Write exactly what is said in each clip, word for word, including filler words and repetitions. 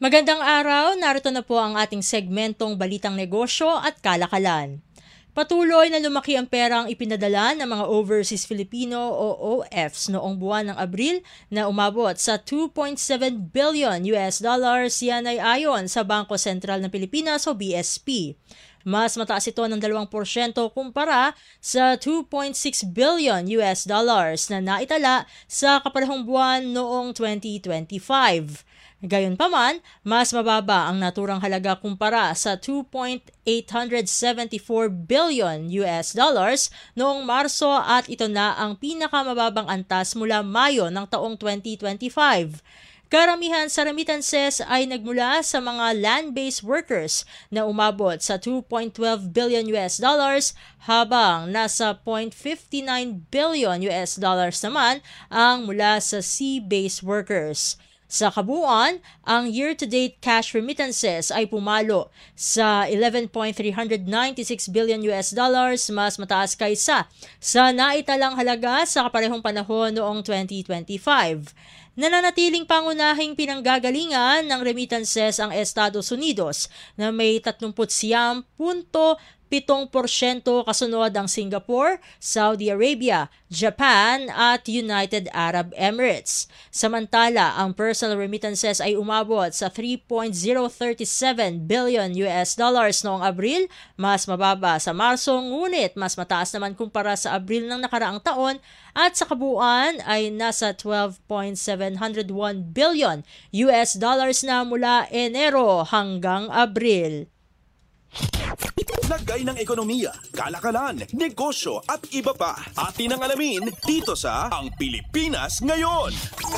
Magandang araw, narito na po ang ating segmentong Balitang Negosyo at Kalakalan. Patuloy na lumaki ang perang ipinadala ng mga Overseas Filipino o O Fs noong buwan ng Abril na umabot sa two point seven billion U S dollars. Yan ay ayon sa Bangko Sentral ng Pilipinas o B S P. Mas mataas ito ng dalawang porsyento kumpara sa two point six billion U S dollars na naitala sa kaparehong buwan noong twenty twenty-five. Gayunpaman, mas mababa ang naturang halaga kumpara sa two point eight seven four billion U S dollars noong Marso at ito na ang pinakamababang antas mula Mayo ng taong twenty twenty-five. Karamihan sa remittances ay nagmula sa mga land-based workers na umabot sa two point one two billion U S dollars habang nasa zero point five nine billion U S dollars naman ang mula sa sea-based workers. Sa kabuuan, ang year-to-date cash remittances ay pumalo sa eleven point three nine six billion U S dollars, mas mataas kaysa sa naitalang halaga sa kaparehong panahon noong twenty twenty-five. Nananatiling pangunahing pinanggagalingan ng remittances ang Estados Unidos na may thirty-nine point seven porsyento, kasunod ang Singapore, Saudi Arabia, Japan at United Arab Emirates. Samantala, ang personal remittances ay umabot sa three point zero three seven billion U S dollars noong Abril, mas mababa sa Marso ngunit mas mataas naman kumpara sa Abril ng nakaraang taon at sa kabuuan ay nasa twelve point seven zero one billion U S dollars na mula Enero hanggang Abril. Lagay ng ekonomiya, kalakalan, negosyo at iba pa. Atin ang alamin dito sa Ang Pilipinas Ngayon.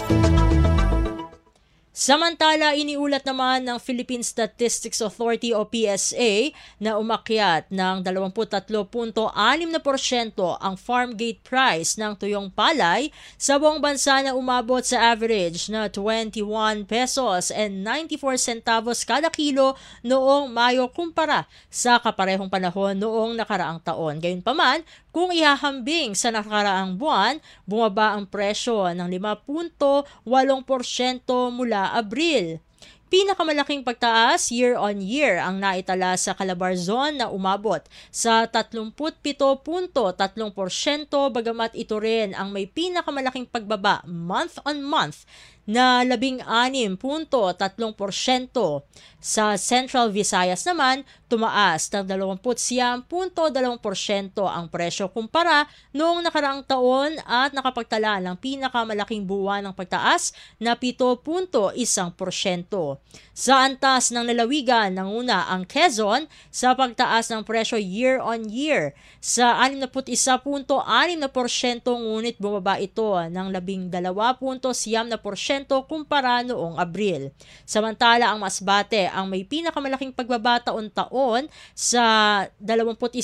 Samantala, iniulat naman ng Philippine Statistics Authority o P S A na umakyat ng twenty-three point six na porsyento ang farm gate price ng tuyong palay sa buong bansa na umabot sa average na twenty-one pesos and ninety-four centavos kada kilo noong Mayo kumpara sa kaparehong panahon noong nakaraang taon. Gayunpaman, kung ihahambing sa nakaraang buwan, bumaba ang presyo ng five point eight porsyento mula Abril. Pinakamalaking pagtaas year-on-year ang naitala sa Calabarzon na umabot sa thirty-seven point three porsyento bagamat ito rin ang may pinakamalaking pagbaba month-on-month na sixteen point three porsyento. Sa Central Visayas naman, tumaas ng twenty-nine point two porsyento ang presyo kumpara noong nakaraang taon at nakapagtala ng pinakamalaking buwan ng pagtaas na seven point one porsyento. Sa antas ng lalawigan, nanguna ang Quezon sa pagtaas ng presyo year-on-year sa sixty-one point six porsyento ngunit bumaba ito ng twelve point nine porsyento kumpara noong Abril. Samantala, ang Masbate ang may pinakamalaking pagbaba taon-taon sa twenty-one point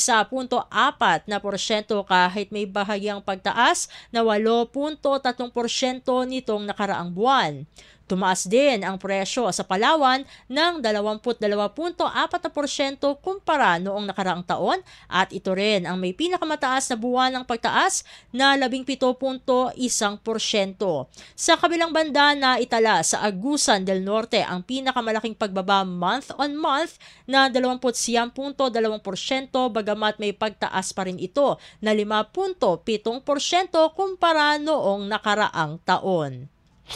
four na porsyento kahit may bahagyang pagtaas na eight point three porsyento nitong nakaraang buwan. Tumaas din ang presyo sa Palawan ng twenty-two point four porsyento kumpara noong nakaraang taon at ito rin ang may pinakamataas na buwan ng pagtaas na seventeen point one porsyento. Sa kabilang banda na itala sa Agusan del Norte ang pinakamalaking pagbaba month-on-month na twenty-one point two porsyento bagamat may pagtaas pa rin ito na five point seven porsyento kumpara noong nakaraang taon.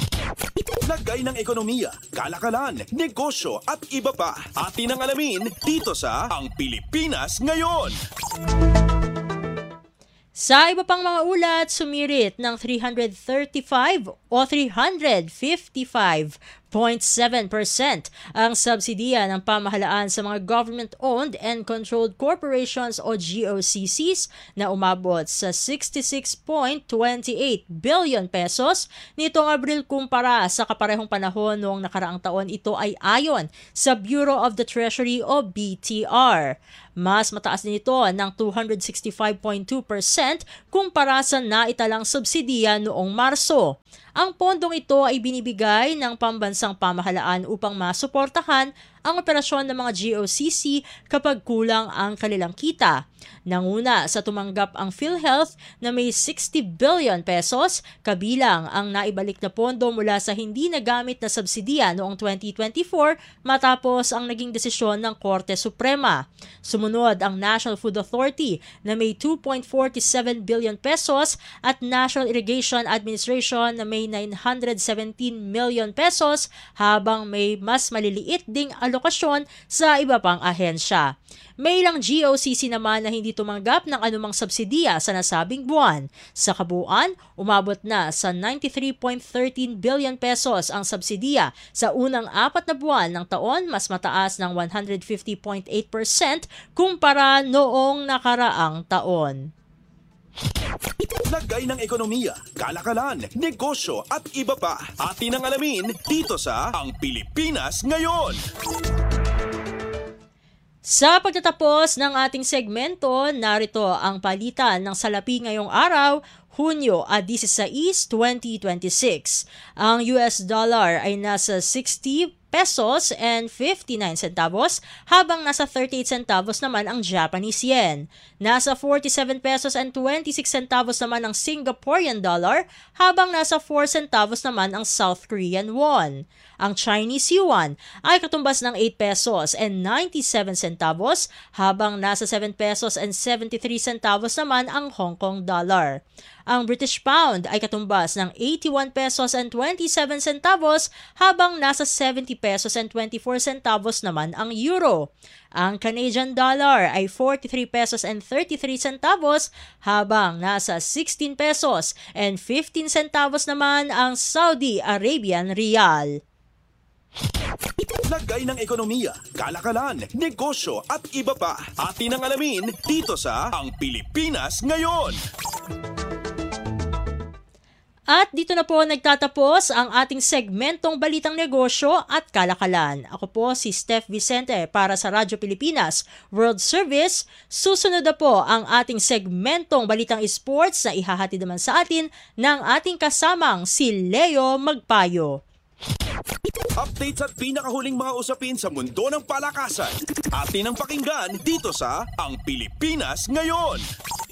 Lagay ng ekonomiya, kalakalan, negosyo at iba pa. Atin ang alamin dito sa Ang Pilipinas Ngayon. Sa iba pang mga ulat, sumirit ng three hundred thirty-five o three hundred fifty-five point seven percent ang subsidiya ng pamahalaan sa mga government-owned and controlled corporations o G O C Cs na umabot sa sixty-six point two eight billion pesos nitong Abril kumpara sa kaparehong panahon noong nakaraang taon. Ito ay ayon sa Bureau of the Treasury o B T R. Mas mataas din ito ng two hundred sixty-five point two percent kumpara sa naitalang subsidiya noong Marso. Ang pondong ito ay binibigay ng pambansang pamahalaan upang masuportahan ang operasyon ng mga G O C C kapag kulang ang kanilang kita. Nanguna sa tumanggap ang PhilHealth na may sixty billion pesos, kabilang ang naibalik na pondo mula sa hindi nagamit na subsidiya noong twenty twenty-four matapos ang naging desisyon ng Korte Suprema. Sumunod ang National Food Authority na may two point four seven billion pesos at National Irrigation Administration na may nine hundred seventeen million pesos, habang may mas maliliit ding alokasyon sa iba pang ahensya. May ilang G O C C naman na hindi tumanggap ng anumang subsidiya sa nasabing buwan. Sa kabuuan, umabot na sa ninety-three point one three billion pesos ang subsidiya sa unang apat na buwan ng taon, mas mataas ng one hundred fifty point eight percent kumpara noong nakaraang taon. Lagay ng ekonomiya, kalakalan, negosyo at iba pa. Atin ang alamin dito sa Ang Pilipinas Ngayon. Sa pagtatapos ng ating segmento, narito ang palitan ng salapi ngayong araw, Hunyo sixteen, twenty twenty-six. Ang U S dollar ay nasa sixty pesos and fifty-nine centavos, habang nasa thirty-eight centavos naman ang Japanese yen. Nasa forty-seven pesos and twenty-six centavos naman ang Singaporean dollar, habang nasa four centavos naman ang South Korean won. Ang Chinese yuan ay katumbas ng eight pesos and ninety-seven centavos, habang nasa seven pesos and seventy-three centavos naman ang Hong Kong dollar. Ang British pound ay katumbas ng eighty-one pesos and twenty-seven centavos, habang nasa seventy pesos and twenty-four centavos naman ang euro. Ang Canadian dollar ay forty-three pesos and thirty-three centavos, habang nasa sixteen pesos and fifteen centavos naman ang Saudi Arabian rial. Lagay ng ekonomiya, kalakalan, negosyo at iba pa. Atin ang alamin dito sa Ang Pilipinas Ngayon. At dito na po nagtatapos ang ating segmentong Balitang Negosyo at Kalakalan. Ako po si Steph Vicente para sa Radyo Pilipinas World Service. Susunod na po ang ating segmentong Balitang Sports na ihahatid naman sa atin ng ating kasamang si Leo Magpayo. Updates at pinakahuling mga usapin sa mundo ng palakasan. Atin ang pakinggan dito sa Ang Pilipinas Ngayon.